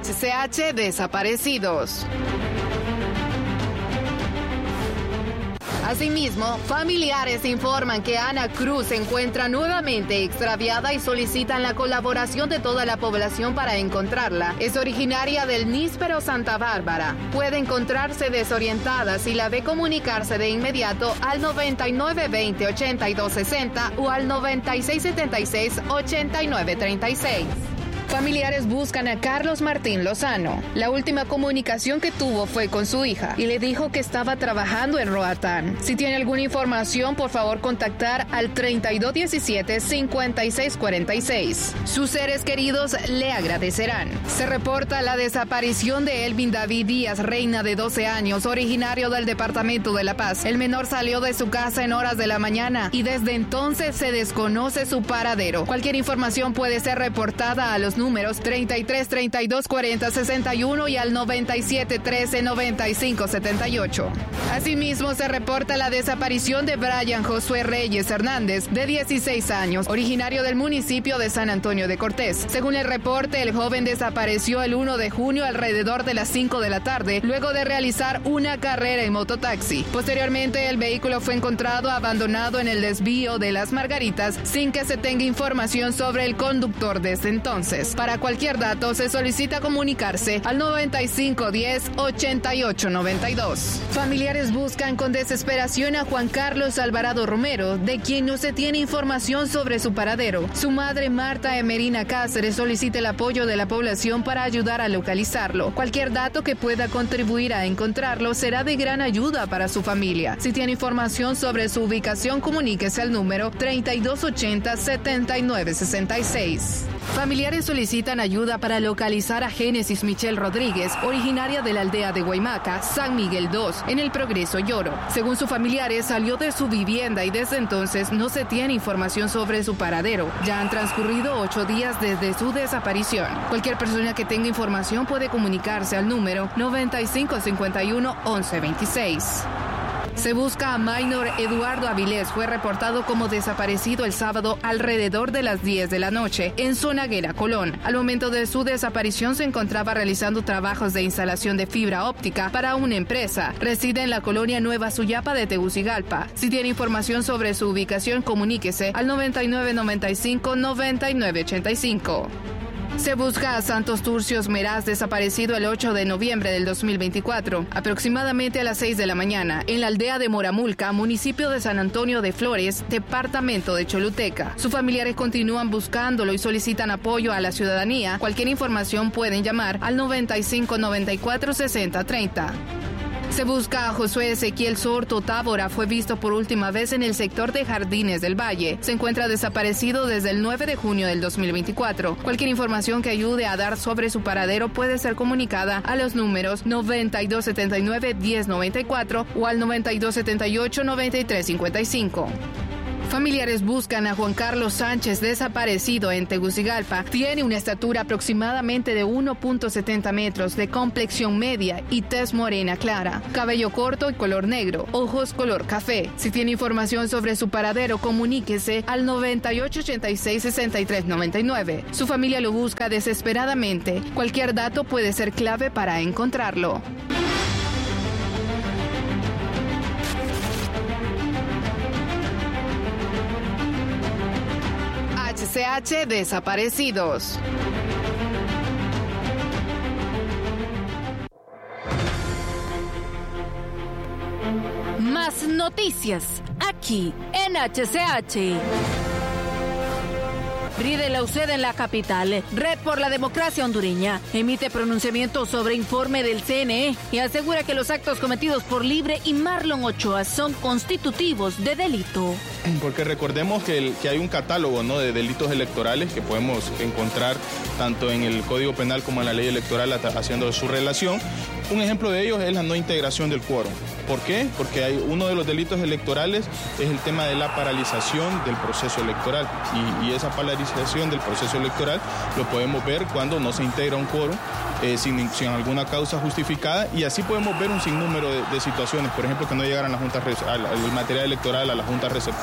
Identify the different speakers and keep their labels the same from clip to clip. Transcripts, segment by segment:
Speaker 1: HCH Desaparecidos. Asimismo, familiares informan que Ana Cruz se encuentra nuevamente extraviada y solicitan la colaboración de toda la población para encontrarla. Es originaria del Níspero Santa Bárbara. Puede encontrarse desorientada si la ve comunicarse de inmediato al 9920-8260 o al 9676-8936. Familiares buscan a Carlos Martín Lozano. La última comunicación que tuvo fue con su hija y le dijo que estaba trabajando en Roatán. Si tiene alguna información, por favor contactar al 3217-5646. Sus seres queridos le agradecerán. Se reporta la desaparición de Elvin David Díaz Reina, de 12 años, originario del departamento de La Paz. El menor salió de su casa en horas de la mañana y desde entonces se desconoce su paradero. Cualquier información puede ser reportada a los números 33 32 40 61 y al 97 13 95 78. Asimismo, se reporta la desaparición de Brian Josué Reyes Hernández, de 16 años, originario del municipio de San Antonio de Cortés. Según el reporte, el joven desapareció el 1 de junio alrededor de las 5 de la tarde, luego de realizar una carrera en mototaxi. Posteriormente, el vehículo fue encontrado abandonado en el desvío de Las Margaritas sin que se tenga información sobre el conductor desde entonces. Para cualquier dato, se solicita comunicarse al 9510-8892. Familiares buscan con desesperación a Juan Carlos Alvarado Romero, de quien no se tiene información sobre su paradero. Su madre, Marta Emerina Cáceres, solicita el apoyo de la población para ayudar a localizarlo. Cualquier dato que pueda contribuir a encontrarlo será de gran ayuda para su familia. Si tiene información sobre su ubicación, comuníquese al número 3280-7966. Familiares solicitan ayuda para localizar a Génesis Michelle Rodríguez, originaria de la aldea de Guaymaca, San Miguel 2, en el Progreso Lloro. Según sus familiares, salió de su vivienda y desde entonces no se tiene información sobre su paradero. Ya han transcurrido 8 días desde su desaparición. Cualquier persona que tenga información puede comunicarse al número 9551-1126. Se busca a Minor Eduardo Avilés. Fue reportado como desaparecido el sábado alrededor de las 10 de la noche en Zonaguera, Colón. Al momento de su desaparición se encontraba realizando trabajos de instalación de fibra óptica para una empresa. Reside en la colonia Nueva Suyapa de Tegucigalpa. Si tiene información sobre su ubicación, comuníquese al 9995-9985. Se busca a Santos Turcios Meraz, desaparecido el 8 de noviembre del 2024, aproximadamente a las 6 de la mañana, en la aldea de Moramulca, municipio de San Antonio de Flores, departamento de Choluteca. Sus familiares continúan buscándolo y solicitan apoyo a la ciudadanía. Cualquier información pueden llamar al 95 94 60 30. Se busca a Josué Ezequiel Sorto Tábora. Fue visto por última vez en el sector de Jardines del Valle. Se encuentra desaparecido desde el 9 de junio del 2024. Cualquier información que ayude a dar sobre su paradero puede ser comunicada a los números 9279-1094 o al 9278-9355. Familiares buscan a Juan Carlos Sánchez, desaparecido en Tegucigalpa. Tiene una estatura aproximadamente de 1.70 metros, de complexión media y tez morena clara, cabello corto y color negro, ojos color café. Si tiene información sobre su paradero, comuníquese al 9886-6399. Su familia lo busca desesperadamente. Cualquier dato puede ser clave para encontrarlo. HCH Desaparecidos.
Speaker 2: Más noticias aquí en HCH. Ride la UCED en la capital. Red por la Democracia Hondureña emite pronunciamiento sobre informe del CNE y asegura que los actos cometidos por Libre y Marlon Ochoa son constitutivos de delito.
Speaker 3: Porque recordemos que hay un catálogo, ¿no?, de delitos electorales que podemos encontrar tanto en el Código Penal como en la ley electoral haciendo su relación. Un ejemplo de ellos es la no integración del quórum. ¿Por qué? Porque uno de los delitos electorales es el tema de la paralización del proceso electoral. Y esa paralización del proceso electoral lo podemos ver cuando no se integra un quórum sin alguna causa justificada. Y así podemos ver un sinnúmero de situaciones. Por ejemplo, que no llegaran el material electoral a la Junta Receptora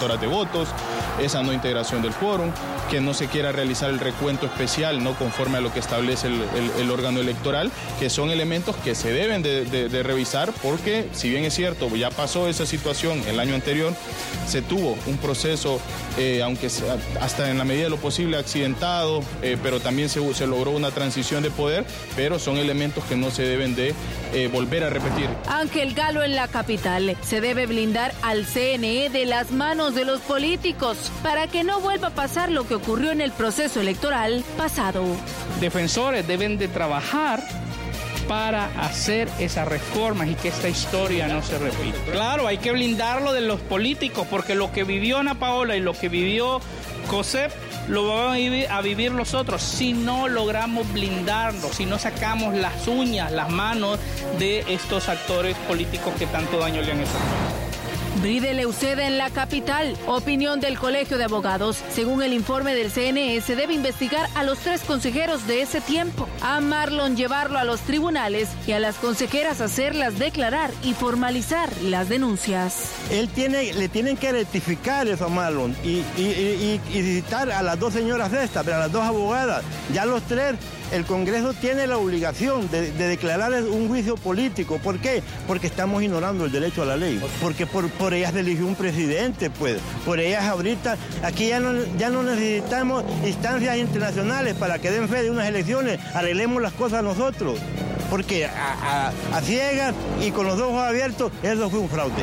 Speaker 3: contadoras de votos, esa no integración del quórum, que no se quiera realizar el recuento especial, no conforme a lo que establece el órgano electoral, que son elementos que se deben de revisar, porque si bien es cierto, ya pasó esa situación el año anterior, se tuvo un proceso, aunque hasta en la medida de lo posible accidentado, pero también se logró una transición de poder, pero son elementos que no se deben de volver a repetir.
Speaker 2: Ángel Galo en la capital: se debe blindar al CNE de las manos de los políticos para que no vuelva a pasar lo que ocurrió en el proceso electoral pasado.
Speaker 4: Defensores deben de trabajar para hacer esas reformas y que esta historia no se repita. Claro, hay que blindarlo de los políticos, porque lo que vivió Ana Paola y lo que vivió COSEP lo van a vivir los otros si no logramos blindarlo, si no sacamos las uñas, las manos de estos actores políticos que tanto daño le han hecho.
Speaker 2: Bride Leuceda en la capital. Opinión del Colegio de Abogados: según el informe del CNE, se debe investigar a los 3 consejeros de ese tiempo. A Marlon llevarlo a los tribunales y a las consejeras hacerlas declarar y formalizar las denuncias.
Speaker 5: Le tienen que rectificar eso a Marlon y citar a las 2 señoras estas, a las 2 abogadas. Ya los 3, el Congreso tiene la obligación de declarar un juicio político. ¿Por qué? Porque estamos ignorando el derecho a la ley. Porque por ellas se eligió un presidente, pues. Por ellas ahorita, aquí ya no necesitamos instancias internacionales para que den fe de unas elecciones. Arreglemos las cosas nosotros. Porque a ciegas y con los ojos abiertos, eso fue un fraude.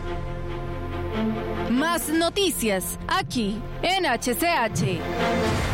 Speaker 2: Más noticias aquí en HCH.